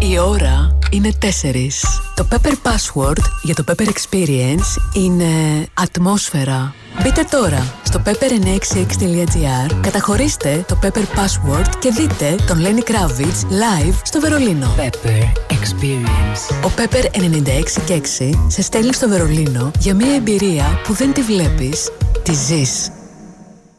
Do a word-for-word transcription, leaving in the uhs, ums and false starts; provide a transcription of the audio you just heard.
Η ώρα είναι τέσσερις. Το Pepper Password για το Pepper Experience είναι ατμόσφαιρα. Μπείτε τώρα στο pepper εννιακόσια εξήντα έξι τελεία gr, καταχωρήστε το Pepper Password και δείτε τον Lenny Kravitz live στο Βερολίνο. Pepper Experience. Ο Pepper ενενήντα έξι και έξι σε στέλνει στο Βερολίνο για μια εμπειρία που δεν τη βλέπεις, τη ζεις.